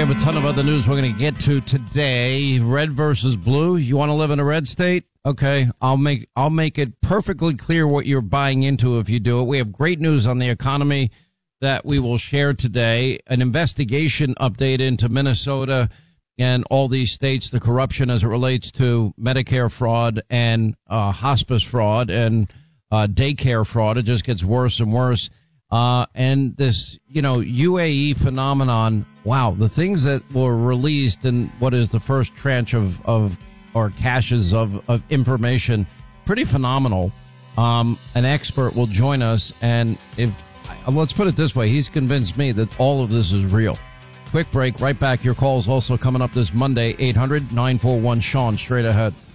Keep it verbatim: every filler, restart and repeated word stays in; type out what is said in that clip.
have a ton of other news we're going to get to today. Red versus blue. You want to live in a red state? Okay, I'll make I'll make it perfectly clear what you're buying into if you do it. We have great news on the economy that we will share today. An investigation update into Minnesota and all these states, the corruption as it relates to Medicare fraud and uh, hospice fraud and uh, daycare fraud. It just gets worse and worse. Uh, and this, you know, U A E phenomenon. Wow, the things that were released in what is the first tranche of, of or caches of, of information, pretty phenomenal. Um, an expert will join us, and if let's put it this way, he's convinced me that all of this is real. Quick break, right back. Your calls also coming up this Monday, eight hundred nine four one Sean, straight ahead.